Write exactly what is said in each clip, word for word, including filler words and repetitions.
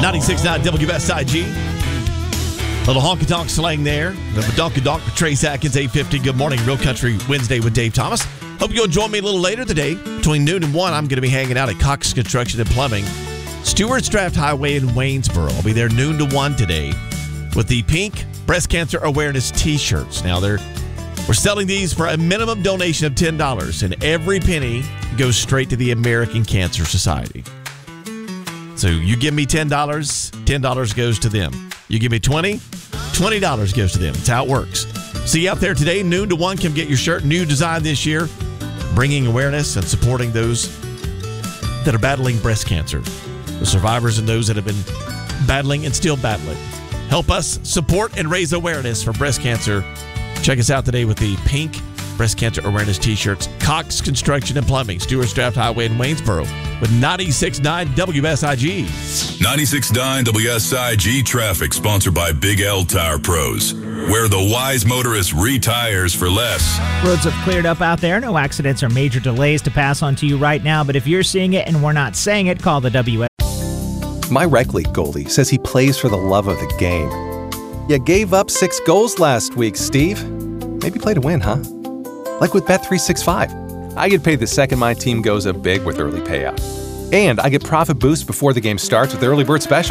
ninety-six point nine W S I G. Little honky-tonk slang there. The donk-a-donk with Trace Atkins, eight fifty. Good morning, Real Country Wednesday with Dave Thomas. Hope you'll join me a little later today. Between noon and one, I'm going to be hanging out at Cox Construction and Plumbing, Stewart's Draft Highway in Waynesboro. I'll be there noon to one today with the pink breast cancer awareness T-shirts. Now, they're we're selling these for a minimum donation of ten dollars, and every penny goes straight to the American Cancer Society. So you give me ten dollars, ten dollars goes to them. You give me twenty dollars, twenty dollars goes to them. That's how it works. See you out there today, noon to one. Come get your shirt. New design this year, bringing awareness and supporting those that are battling breast cancer. The survivors and those that have been battling and still battling. Help us support and raise awareness for breast cancer. Check us out today with the pink breast cancer awareness T-shirts. Cox Construction and Plumbing, Stewart's Draft Highway in Waynesboro with ninety-six point nine W S I G. ninety-six point nine W S I G traffic sponsored by Big L Tire Pros, where the wise motorist retires for less. Roads have cleared up out there. No accidents or major delays to pass on to you right now. But if you're seeing it and we're not saying it, call the W S. My rec league goalie says he plays for the love of the game. You gave up six goals last week, Steve. Maybe play to win, huh? Like with Bet three sixty-five. I get paid the second my team goes up big with early payout. And I get profit boost before the game starts with Early Bird Special.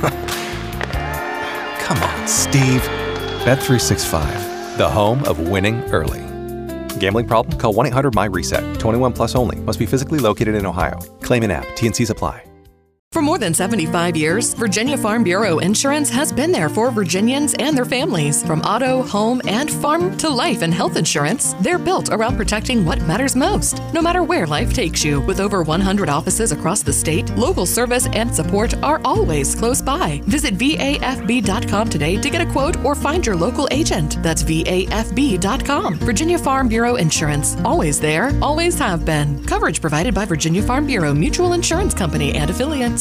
Come on, Steve. Bet three sixty-five, the home of winning early. Gambling problem? Call one eight hundred my reset. twenty-one plus only. Must be physically located in Ohio. Claim in app. T and Cs apply. For more than seventy-five years, Virginia Farm Bureau Insurance has been there for Virginians and their families. From auto, home, and farm to life and health insurance, they're built around protecting what matters most, no matter where life takes you. With over one hundred offices across the state, local service and support are always close by. Visit V A F B dot com today to get a quote or find your local agent. That's V A F B dot com. Virginia Farm Bureau Insurance. Always there, always have been. Coverage provided by Virginia Farm Bureau Mutual Insurance Company and affiliates.